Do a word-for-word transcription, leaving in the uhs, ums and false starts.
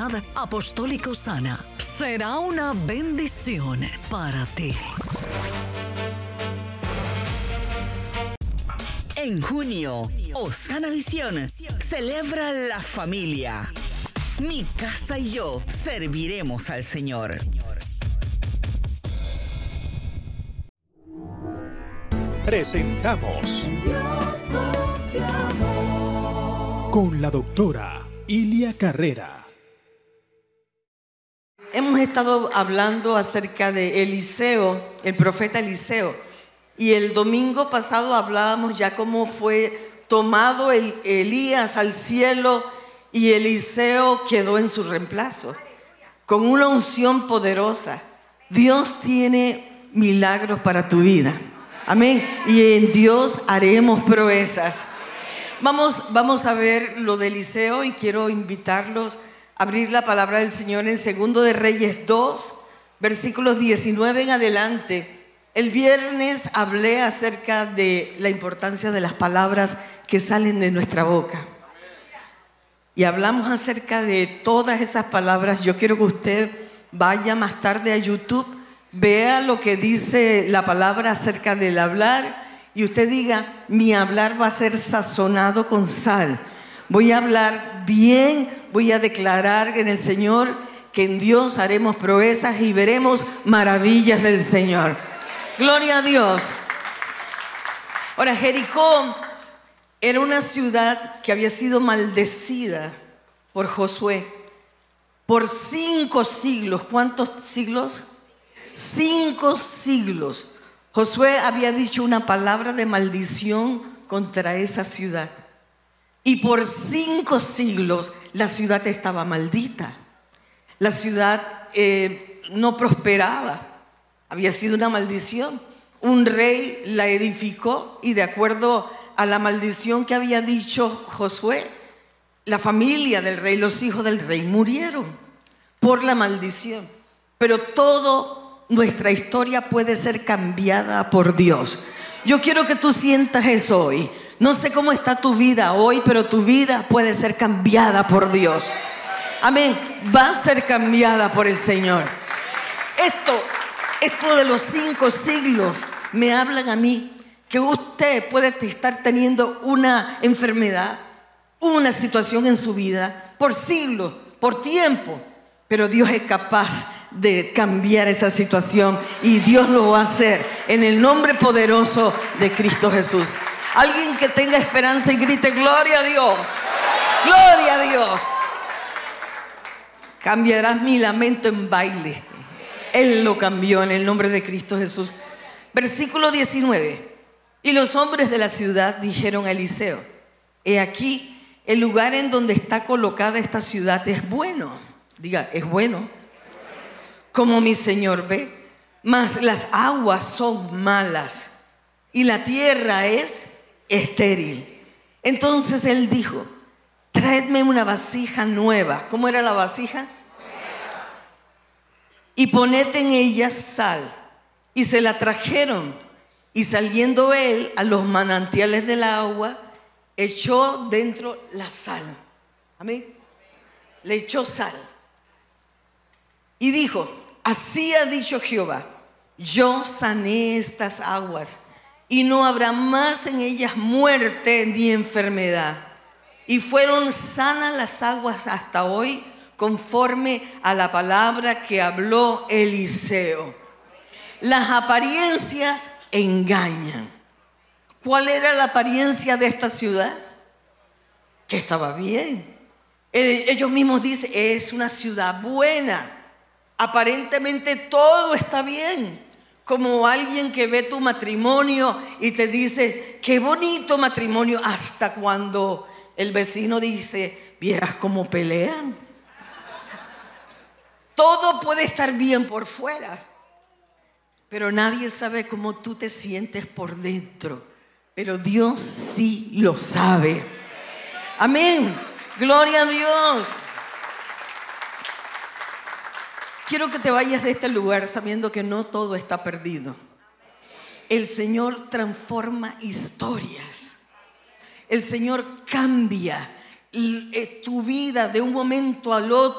Sociedad Apostólica Osana será una bendición para ti. En junio, Osana Visión celebra la familia. Mi casa y yo serviremos al Señor. Presentamos con la doctora Ilia Carrera. Hemos estado hablando acerca de Eliseo, el profeta Eliseo, y el domingo pasado hablábamos ya cómo fue tomado el Elías al cielo y Eliseo quedó en su reemplazo, con una unción poderosa. Dios tiene milagros para tu vida. Amén. Y en Dios haremos proezas. Vamos, vamos a ver lo de Eliseo y quiero invitarlos a abrir la palabra del Señor en Segundo de Reyes dos, versículos diecinueve en adelante. El viernes hablé acerca de la importancia de las palabras que salen de nuestra boca. Y hablamos acerca de todas esas palabras. Yo quiero que usted vaya más tarde a YouTube, vea lo que dice la palabra acerca del hablar y usted diga, mi hablar va a ser sazonado con sal. Voy a hablar bien, voy a declarar en el Señor que en Dios haremos proezas y veremos maravillas del Señor. Gloria a Dios. Ahora, Jericó era una ciudad que había sido maldecida por Josué por cinco siglos. ¿Cuántos siglos? Cinco siglos. Josué había dicho una palabra de maldición contra esa ciudad. Y por cinco siglos la ciudad estaba maldita. La ciudad eh, no prosperaba. Había sido una maldición. Un rey la edificó y de acuerdo a la maldición que había dicho Josué, la familia del rey, los hijos del rey murieron por la maldición. Pero todo nuestra historia puede ser cambiada por Dios. Yo quiero que tú sientas eso hoy. No sé cómo está tu vida hoy, pero tu vida puede ser cambiada por Dios. Amén. Va a ser cambiada por el Señor. Esto, esto de los cinco siglos me hablan a mí que usted puede estar teniendo una enfermedad, una situación en su vida por siglos, por tiempo, pero Dios es capaz de cambiar esa situación y Dios lo va a hacer en el nombre poderoso de Cristo Jesús. Alguien que tenga esperanza y grite gloria a Dios, gloria a Dios. Cambiarás mi lamento en baile. Él lo cambió en el nombre de Cristo Jesús. Versículo diecinueve. Y los hombres de la ciudad dijeron a Eliseo: he aquí, el lugar en donde está colocada esta ciudad es bueno. Diga, es bueno. Como mi señor ve, mas las aguas son malas y la tierra es estéril. Entonces él dijo: traedme una vasija nueva. ¿Cómo era la vasija? Y poned en ella sal. Y se la trajeron. Y saliendo él a los manantiales del agua, echó dentro la sal. Amén. Le echó sal. Y dijo: así ha dicho Jehová, yo sané estas aguas y no habrá más en ellas muerte ni enfermedad. Y fueron sanas las aguas hasta hoy, conforme a la palabra que habló Eliseo. Las apariencias engañan. ¿Cuál era la apariencia de esta ciudad? Que estaba bien. Ellos mismos dicen, es una ciudad buena. Aparentemente todo está bien. Como alguien que ve tu matrimonio y te dice, qué bonito matrimonio, hasta cuando el vecino dice, vieras cómo pelean. Todo puede estar bien por fuera, pero nadie sabe cómo tú te sientes por dentro. Pero Dios sí lo sabe. Amén. Gloria a Dios. Quiero que te vayas de este lugar sabiendo que no todo está perdido. El Señor transforma historias. El Señor cambia tu vida de un momento al otro.